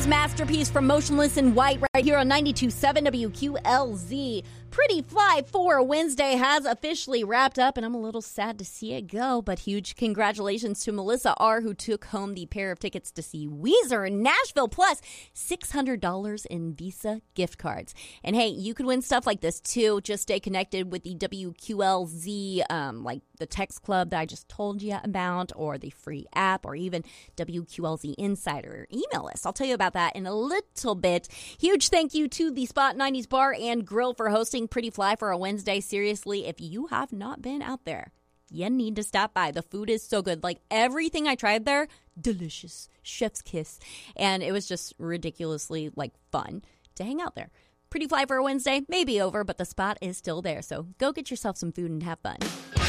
was Masterpiece from Motionless in White right here on 92.7 WQLZ. Pretty Fly for Wednesday has officially wrapped up, and I'm a little sad to see it go, but huge congratulations to Melissa R., who took home the pair of tickets to see Weezer in Nashville, plus $600 in Visa gift cards. And hey, you could win stuff like this too. Just stay connected with the WQLZ, like the text club that I just told you about, or the free app, or even WQLZ Insider. Email us. I'll tell you about that in a little bit. Huge thank you to the Spot 90s Bar and Grill for hosting Pretty Fly for a Wednesday. Seriously, if you have not been out there, you need to stop by. The food is so good. Like, everything I tried there, delicious. Chef's kiss. And it was just ridiculously, fun to hang out there. Pretty Fly for a Wednesday may be over, but the spot is still there. So go get yourself some food and have fun.